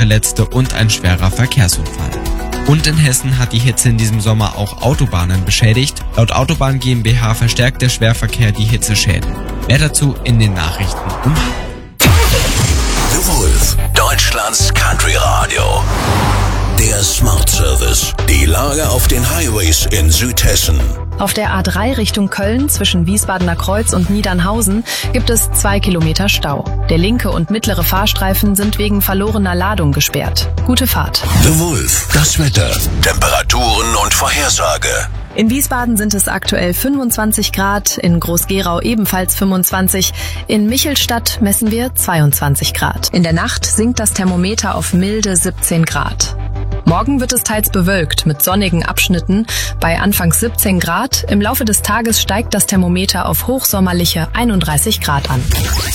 Verletzte und ein schwerer Verkehrsunfall. Und in Hessen hat die Hitze in diesem Sommer auch Autobahnen beschädigt. Laut Autobahn GmbH verstärkt der Schwerverkehr die Hitzeschäden. Mehr dazu in den Nachrichten um. The Wolf, Deutschlands Country Radio. Der Smart Service. Die Lage auf den Highways in Südhessen. Auf der A3 Richtung Köln zwischen Wiesbadener Kreuz und Niedernhausen gibt es 2 Kilometer Stau. Der linke und mittlere Fahrstreifen sind wegen verlorener Ladung gesperrt. Gute Fahrt. The Wolf, das Wetter, Temperaturen und Vorhersage. In Wiesbaden sind es aktuell 25 Grad, in Groß-Gerau ebenfalls 25, in Michelstadt messen wir 22 Grad. In der Nacht sinkt das Thermometer auf milde 17 Grad. Morgen wird es teils bewölkt mit sonnigen Abschnitten bei anfangs 17 Grad. Im Laufe des Tages steigt das Thermometer auf hochsommerliche 31 Grad an.